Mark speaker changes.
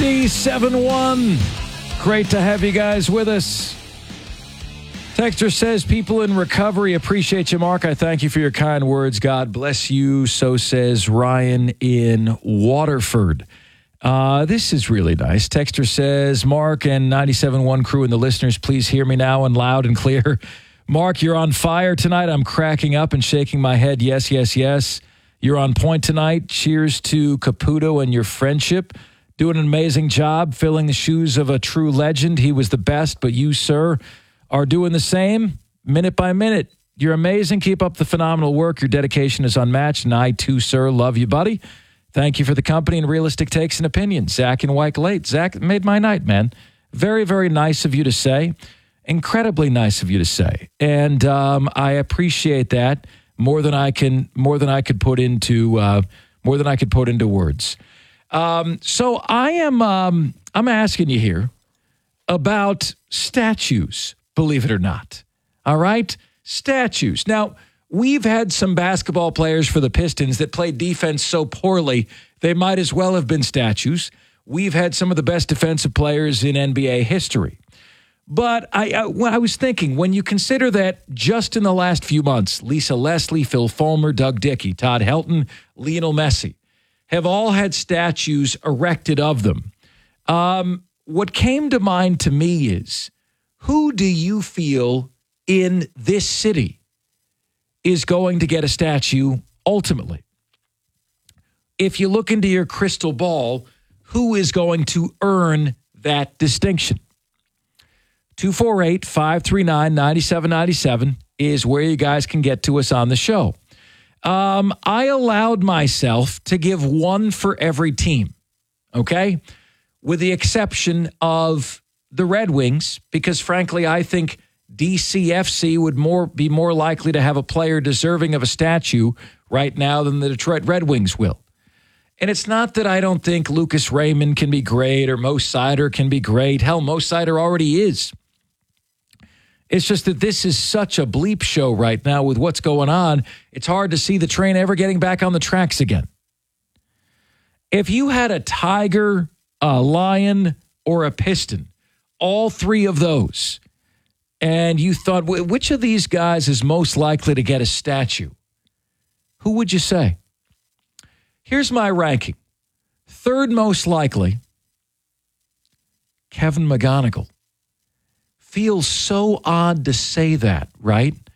Speaker 1: 97.1. Great to have you guys with us. Texter says, people in recovery appreciate you, Mark. I thank you for your kind words. God bless you. So says Ryan in Waterford. This is really nice. Texter says, Mark and 97.1 crew and the listeners, please hear me now and loud and clear. Mark, you're on fire tonight. I'm cracking up and shaking my head. Yes, yes, yes. You're on point tonight. Cheers to Caputo and your friendship. Doing an amazing job filling the shoes of a true legend. He was the best, but you, sir, are doing the same minute by minute. You're amazing. Keep up the phenomenal work. Your dedication is unmatched. And I, too, sir, love you, buddy. Thank you for the company and realistic takes and opinions. Zach and White Late. Zach made my night, man. Very, very nice of you to say. Incredibly nice of you to say. And I appreciate that more than I could put into words. So I'm asking you here about statues, believe it or not. All right? Statues. Now, we've had some basketball players for the Pistons that played defense so poorly, they might as well have been statues. We've had some of the best defensive players in NBA history. But I was thinking, when you consider that just in the last few months, Lisa Leslie, Phil Fulmer, Doug Dickey, Todd Helton, Lionel Messi have all had statues erected of them. What came to mind to me is, who do you feel in this city is going to get a statue ultimately? If you look into your crystal ball, who is going to earn that distinction? 248-539-9797 is where you guys can get to us on the show. I allowed myself to give one for every team, okay? With the exception of the Red Wings, because frankly, I think DCFC would be more likely to have a player deserving of a statue right now than the Detroit Red Wings will. And it's not that I don't think Lucas Raymond can be great or Mo Sider can be great. Hell, Mo Sider already is. It's just that this is such a bleep show right now with what's going on. It's hard to see the train ever getting back on the tracks again. If you had a Tiger, a Lion, or a Piston, all three of those, and you thought, which of these guys is most likely to get a statue? Who would you say? Here's my ranking. Third most likely, Kevin McGonigal. Feels so odd to say that, right?